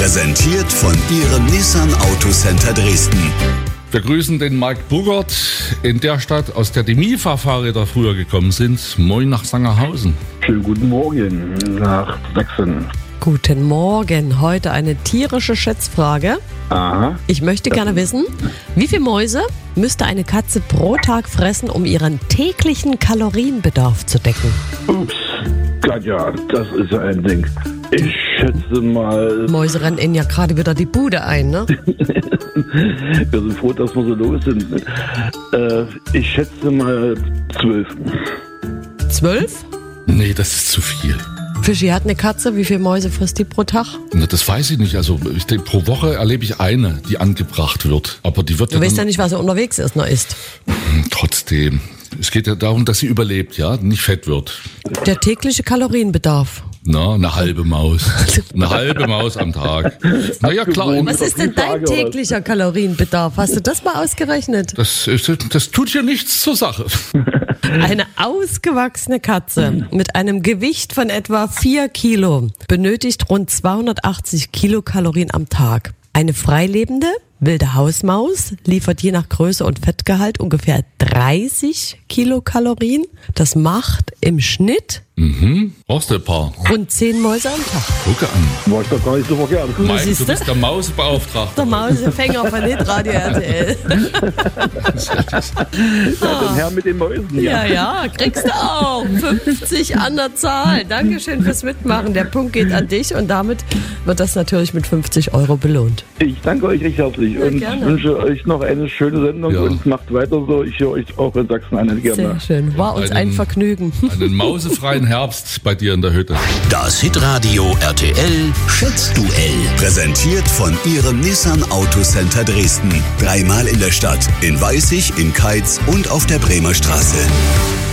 Präsentiert von Ihrem Nissan Autocenter Dresden. Wir grüßen den Marc Burgert in der Stadt, aus der die MIFA-Fahrräder früher gekommen sind. Moin nach Sangerhausen. Schönen guten Morgen nach Sachsen. Guten Morgen. Heute eine tierische Schätzfrage. Aha. Ich möchte gerne wissen, wie viele Mäuse müsste eine Katze pro Tag fressen, um ihren täglichen Kalorienbedarf zu decken? Ups, Katja, das ist ja ein Ding. Ich schätze mal... Mäuse rennen Ihnen ja gerade wieder die Bude ein, ne? Wir sind froh, dass wir so los sind. Ich schätze mal 12. 12? Nee, das ist zu viel. Fischi hat eine Katze. Wie viele Mäuse frisst die pro Tag? Na, das weiß ich nicht. Also ich denke, pro Woche erlebe ich eine, die angebracht wird. Aber die wird Du weißt ja nicht, was er unterwegs ist, noch isst. Trotzdem. Es geht ja darum, dass sie überlebt, ja, nicht fett wird. Der tägliche Kalorienbedarf. Na, eine halbe Maus. Eine halbe Maus am Tag. Na ja, klar. Was ist denn dein täglicher Kalorienbedarf? Hast du das mal ausgerechnet? Das tut hier nichts zur Sache. Eine ausgewachsene Katze mit einem Gewicht von etwa 4 Kilo benötigt rund 280 Kilokalorien am Tag. Eine freilebende wilde Hausmaus liefert je nach Größe und Fettgehalt ungefähr 30 Kilokalorien. Das macht im Schnitt Brauchst du ein paar? rund 10 Mäuse am Tag. Gucke an. War ich doch gar nicht so verkehrt. Mike, siehst du du? bist der Mausbeauftragte. Der Mausefänger von Hitradio RTL. Ja, den Herr mit den Mäusen. Ja, kriegst du auch. 50 an der Zahl. Dankeschön fürs Mitmachen. Der Punkt geht an dich und damit wird das natürlich mit 50 € belohnt. Ich danke euch recht herzlich und gerne. wünsche euch noch eine schöne Sendung und macht weiter so. Ich höre euch auch in Sachsen an. Gerne. Sehr schön. War uns ein Vergnügen. Einen mausefreien Herbst bei dir in der Hütte. Das Hitradio RTL Schätzduell. Präsentiert von Ihrem Nissan Autocenter Dresden. 3-mal in der Stadt, in Weißig, in Keitz und auf der Bremer Straße.